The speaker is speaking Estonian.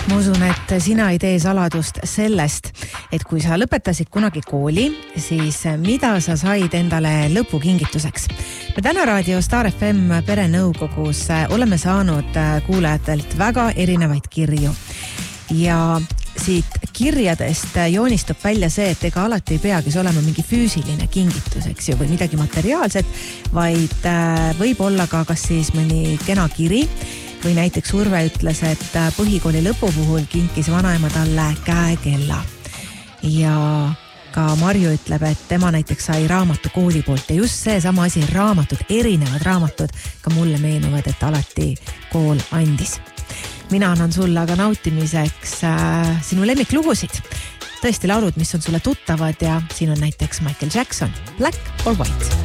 Ma usun, et sina ei tee saladust sellest, et kui sa lõpetasid kunagi kooli, siis mida sa said endale lõpukingituseks? Me täna raadio Star FM perenõukogus oleme saanud kuulajatelt väga erinevaid kirju. Ja siit kirjadest joonistub välja see, et ega alati ei peagi see olema mingi füüsiline kingitus, eks ju, või midagi materiaalset, vaid võib olla ka kas siis mõni kena kiri, või näiteks Urve ütles, et põhikooli lõpu puhul kinkis vanaema talle käekella. Ja ka Marju ütleb, et tema näiteks sai raamatu kooli poolt ja just see sama asi, raamatud, erinevad raamatud, ka mulle meenuvad, et alati kool andis. Mina annan sulle aga nautimiseks sinu lemmiklugusid. Tõesti laulud, mis on sulle tuttavad ja siin on näiteks Michael Jackson, Black or White.